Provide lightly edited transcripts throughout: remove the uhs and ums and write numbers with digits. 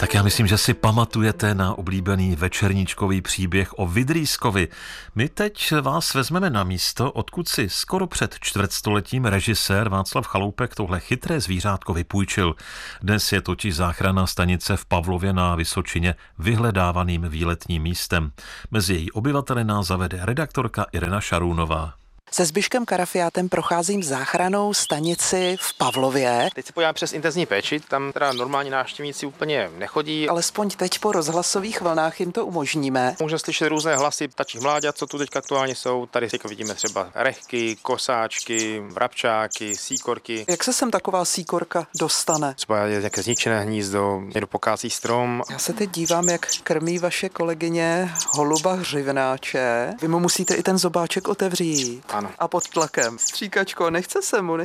Tak já myslím, že si pamatujete na oblíbený večerníčkový příběh o Vydrýskovi. My teď vás vezmeme na místo, odkud si skoro před čtvrtstoletím režisér Václav Chaloupek tohle chytré zvířátko vypůjčil. Dnes je totiž záchranná stanice v Pavlově na Vysočině vyhledávaným výletním místem. Mezi její obyvateli nás zavede redaktorka Irena Šarůnová. Se Zbyškem Karafiátem procházím záchrannou stanici v Pavlově. Teď se podíváme přes intenzivní péči, tam teda normální návštěvníci úplně nechodí. Alespoň teď po rozhlasových vlnách jim to umožníme. Můžeme slyšet různé hlasy ptačích mláďat, co tu teď aktuálně jsou. Tady vidíme třeba rechky, kosáčky, vrabčáky, síkorky. Jak se sem taková síkorka dostane? Třeba je nějaké zničené hnízdo, někdo pokácí strom. Já se teď dívám, jak krmí vaše kolegyně holuba hřivnáče. Vy mu musíte i ten zobáček otevřít. Ano. A pod tlakem. Stříkačko, nechce se mu.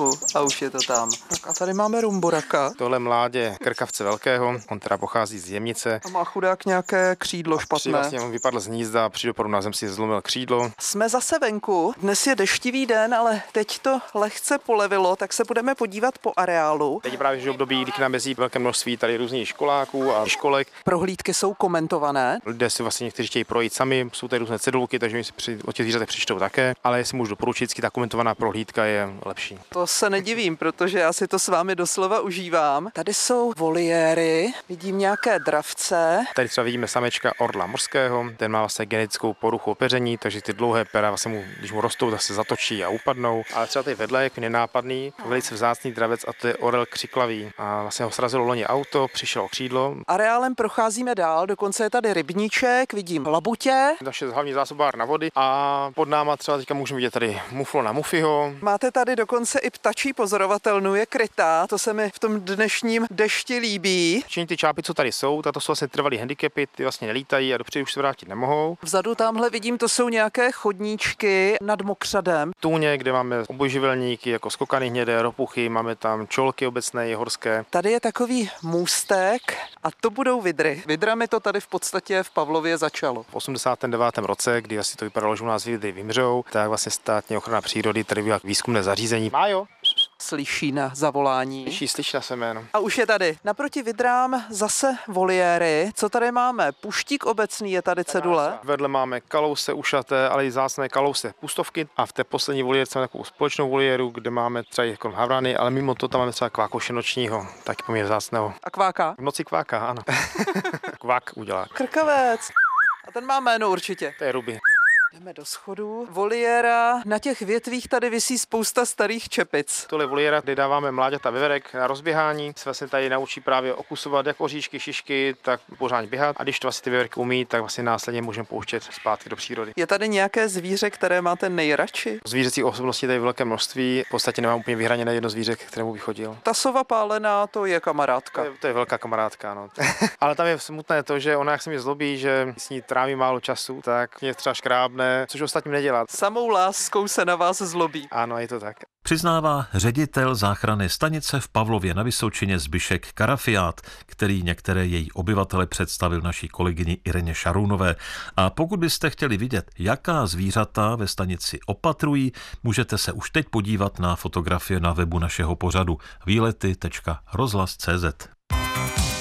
A už je to tam. Tak a tady máme rumburaka. Tohle mládě krkavce velkého, on teda pochází z Jemnice. A má chudák nějaké křídlo špatné. Vlastně on vypadl z hnízda a při dopadu na zem si zlomil křídlo. Jsme zase venku. Dnes je deštivý den, ale teď to lehce polevilo, tak se budeme podívat po areálu. Teď právě že období, kdy k nám jezdí velké množství tady různých školáků a školek. Prohlídky jsou komentované. Lidé si vlastně někteří chtějí projít sami, jsou tady různé cedulky, takže si o těch zvířatech přečtou také, ale jestli můžu doporučit, vždycky ta komentovaná prohlídka je lepší. To se nedivím, protože já si to s vámi doslova užívám. Tady jsou voliéry, vidím nějaké dravce. Tady třeba vidíme samečka orla morského, ten má vlastně genetickou poruchu opeření, takže ty dlouhé pera vlastně mu, když mu rostou, tak se zatočí a upadnou. Ale třeba tady vedle je nenápadný, velice vzácný dravec a to je orel křiklavý. A vlastně ho srazilo loni auto, přišlo o křídlo. Areálem procházíme dál, dokonce je tady rybníček, vidím labutě. Naše hlavní zásobárna vody a pod náma třeba teďka můžeme vidět tady muflo na Muffiho. Máte tady dokonce i ptačí pozorovatelnu, je krytá, to se mi v tom dnešním dešti líbí. Všichni ty čápy, co tady jsou, to jsou vlastně trvalý handicapy, ty vlastně nelítají a dopředu už se vrátit nemohou. Vzadu tamhle vidím, to jsou nějaké chodníčky nad mokřadem. Tůně, kde máme obojživelníky jako skokany hnědé, ropuchy, máme tam čolky obecné, horské. Tady je takový můstek a to budou vidry. Vidrami to tady v podstatě v Pavlově začalo. V 89. roce, kdy asi to vypadalo, že u nás vidry vymřou, tak vlastně státní ochrana přírody tady byla výzkumné zařízení. Májo! Slyší na zavolání. Slyší na své jméno. A už je tady. Naproti vidrám zase voliéry. Co tady máme? Puštík obecný je tady cedule. Vedle máme kalouse ušaté, ale i vzácné kalouse pustovky. A v té poslední voliérce máme takovou společnou voliéru, kde máme třeba jako havrany, ale mimo to tam máme třeba kvákoše nočního, taky poměrně vzácného. A kváka? V noci kváka, ano. Kvák udělá. Krkavec. A ten má jméno určitě. To je ruby. Jdeme do schodu. Voliéra, na těch větvích tady visí spousta starých čepic. Tohle je voliéra, kde dáváme mláďata veverek na rozběhání. Se vlastně tady naučí právě okusovat jak oříšky, šišky, tak pořádně běhat. A když to vlastně ty veverky umí, tak vlastně následně můžeme pouštět zpátky do přírody. Je tady nějaké zvíře, které máte nejradši? Zvířecích osobností tady velké množství. V podstatě nemám úplně vyhraněné jedno zvíře, kterému bych chodil. Ta sova pálená, to je kamarádka. To je velká kamarádka, no. Ale tam je smutné to, že ona jak se mi zlobí, že s ní tráví málo času, tak mě třeba škrábne, což ostatním nedělá. Samou láskou se na vás zlobí. Ano, je to tak. Přiznává ředitel záchranné stanice v Pavlově na Vysočině Zbyšek Karafiát, který některé její obyvatele představil naší kolegyni Ireně Šarůnové. A pokud byste chtěli vidět, jaká zvířata ve stanici opatrují, můžete se už teď podívat na fotografie na webu našeho pořadu výlety.rozhlas.cz.